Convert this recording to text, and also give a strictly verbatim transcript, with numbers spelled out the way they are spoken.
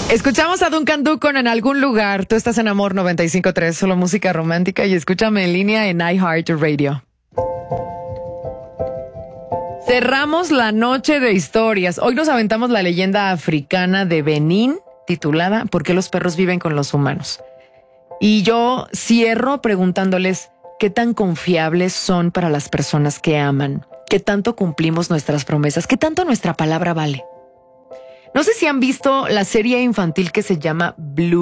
Escuchamos a Duncan Du con En algún lugar. Tú estás en Amor noventa y cinco punto tres, solo música romántica, y escúchame en línea en iHeartRadio. Cerramos la noche de historias. Hoy nos aventamos la leyenda africana de Benín, titulada ¿Por qué los perros viven con los humanos? Y yo cierro preguntándoles qué tan confiables son para las personas que aman, qué tanto cumplimos nuestras promesas, qué tanto nuestra palabra vale. No sé si han visto la serie infantil que se llama Blue.